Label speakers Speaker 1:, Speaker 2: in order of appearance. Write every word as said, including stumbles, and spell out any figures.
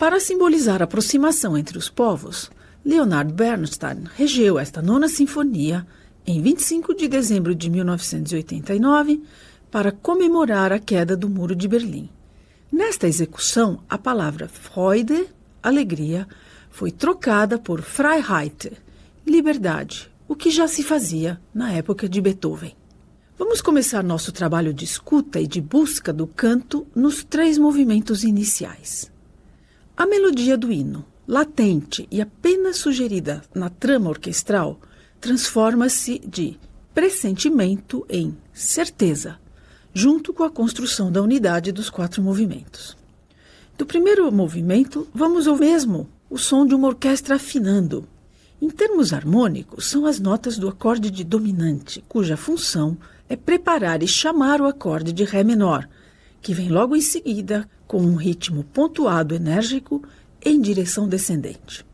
Speaker 1: Para simbolizar a aproximação entre os povos, Leonard Bernstein regeu esta nona sinfonia em vinte e cinco de dezembro de mil novecentos e oitenta e nove para comemorar a queda do Muro de Berlim. Nesta execução, a palavra Freude, alegria, foi trocada por Freiheit, liberdade, o que já se fazia na época de Beethoven. Vamos começar nosso trabalho de escuta e de busca do canto nos três movimentos iniciais. A melodia do hino, latente e apenas sugerida na trama orquestral, transforma-se de pressentimento em certeza, junto com a construção da unidade dos quatro movimentos. Do primeiro movimento, vamos ouvir mesmo o som de uma orquestra afinando. Em termos harmônicos, são as notas do acorde de dominante, cuja função é preparar e chamar o acorde de Ré menor, que vem logo em seguida com um ritmo pontuado enérgico em direção descendente.